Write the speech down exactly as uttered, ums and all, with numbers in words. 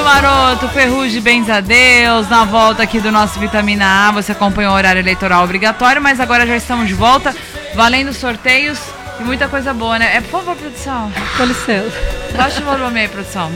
Maroto, Ferrugem, bens a Deus. Na volta aqui do nosso Vitamina A, você acompanhou o horário eleitoral obrigatório, mas agora já estamos de volta, valendo sorteios e muita coisa boa, né? É, por favor, produção. Com licença. Baixa o volume aí, produção.